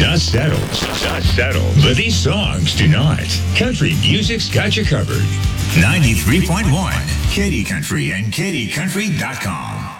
Dust settles. Dust settles. But these songs do not. Country music's got you covered. 93.1 Katy Country and KatyCountry.com.